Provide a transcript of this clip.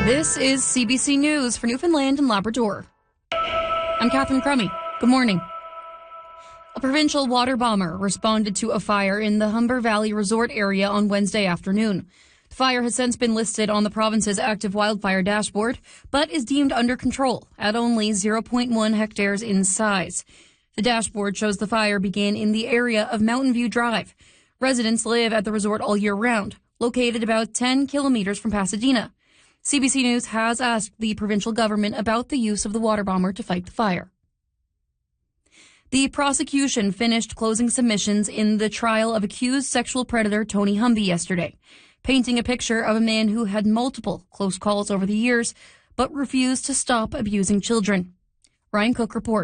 This is CBC News for Newfoundland and Labrador. I'm Catherine Crummy. Good morning. A provincial water bomber responded to a fire in the Humber Valley Resort area on Wednesday afternoon. The fire has since been listed on the province's active wildfire dashboard, but is deemed under control at only 0.1 hectares in size. The dashboard shows the fire began in the area of Mountain View Drive. Residents live at the resort all year round, located about 10 kilometers from Pasadena. CBC News has asked the provincial government about the use of the water bomber to fight the fire. The prosecution finished closing submissions in the trial of accused sexual predator Tony Humby yesterday, painting a picture of a man who had multiple close calls over the years but refused to stop abusing children. Ryan Cook reports.